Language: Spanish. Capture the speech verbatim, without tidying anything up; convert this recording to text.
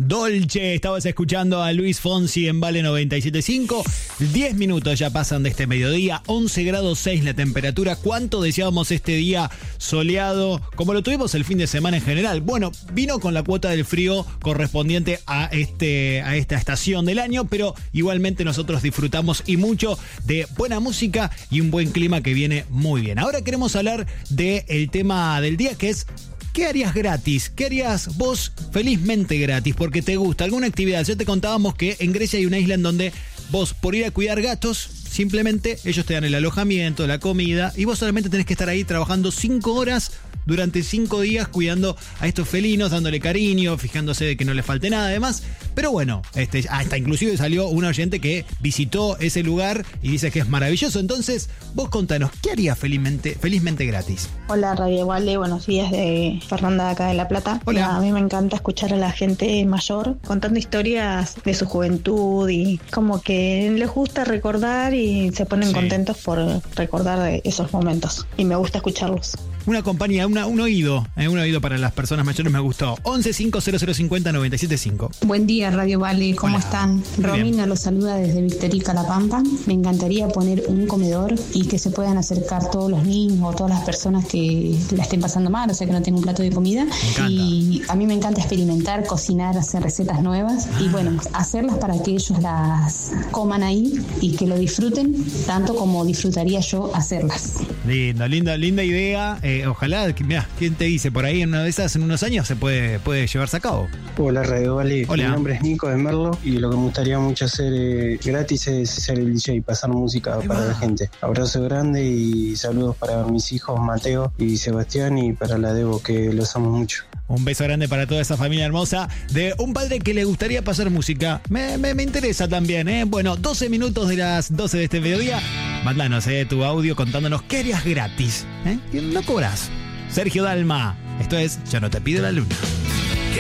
Dolce, estabas escuchando a Luis Fonsi en Vale noventa y siete punto cinco. diez minutos ya pasan de este mediodía, once grados seis la temperatura. ¿Cuánto deseábamos este día soleado, como lo tuvimos el fin de semana en general? Bueno, vino con la cuota del frío correspondiente a, este, a esta estación del año, pero igualmente nosotros disfrutamos y mucho de buena música y un buen clima que viene muy bien. Ahora queremos hablar del tema del día, que es: ¿qué harías gratis? ¿Qué harías vos felizmente gratis? Porque te gusta alguna actividad. Ya te contábamos que en Grecia hay una isla en donde vos, por ir a cuidar gatos, simplemente ellos te dan el alojamiento, la comida, y vos solamente tenés que estar ahí trabajando cinco horas durante cinco días cuidando a estos felinos, dándole cariño, fijándose de que no les falte nada además. Pero bueno, este, hasta inclusive salió un oyente que visitó ese lugar y dice que es maravilloso. Entonces, vos contanos, ¿qué harías felizmente, felizmente gratis? Hola Radio Vale, buenos días, de Fernanda acá de La Plata. Hola. A mí me encanta escuchar a la gente mayor contando historias de su juventud y como que les gusta recordar y se ponen Sí. contentos por recordar esos momentos. Y me gusta escucharlos. Una compañía, una, un oído, eh, un oído para las personas mayores me gustó. once cinco cero cero cincuenta noventa y siete cinco. Buen día, Radio Vale, ¿cómo Hola. están? Muy Romina bien. los saluda desde Victorica, La Pampa. Me encantaría poner un comedor y que se puedan acercar todos los niños o todas las personas que la estén pasando mal, o sea que no tengan un plato de comida. encanta. Y a mí me encanta experimentar, cocinar, hacer recetas nuevas Ah. y bueno, hacerlas para que ellos las coman ahí y que lo disfruten tanto como disfrutaría yo hacerlas. Lindo, linda, linda idea. Eh, ojalá, que- mirá, ¿quién te dice? Por ahí en una de esas, en unos años, se puede, puede llevarse a cabo. Hola Radio Vale, Hola. mi nombre es Nico de Merlo y lo que me gustaría mucho hacer eh, gratis es ser el D J, pasar música Ahí para va. la gente. Abrazo grande y saludos para mis hijos Mateo y Sebastián y para la Debo, que los amo mucho. Un beso grande para toda esa familia hermosa de un padre que le gustaría pasar música. Me, me, me interesa también, ¿eh? Bueno, doce minutos de las doce de este mediodía. Mándanos eh, tu audio contándonos qué harías gratis, ¿eh? Y no cobras. Sergio Dalma, esto es Yo no te pido la luna.